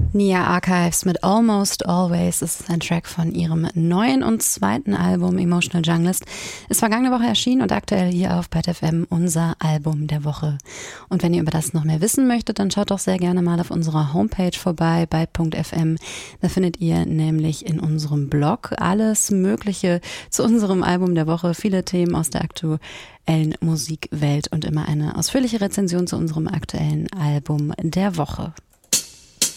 Nia Archives mit Almost Always ist ein Track von ihrem neuen und zweiten Album Emotional Junglist. Ist vergangene Woche erschienen und aktuell hier auf Bad FM unser Album der Woche. Und wenn ihr über das noch mehr wissen möchtet, dann schaut doch sehr gerne mal auf unserer Homepage vorbei, byte.fm. Da findet ihr nämlich in unserem Blog alles Mögliche zu unserem Album der Woche, viele Themen aus der aktuellen Musikwelt und immer eine ausführliche Rezension zu unserem aktuellen Album der Woche.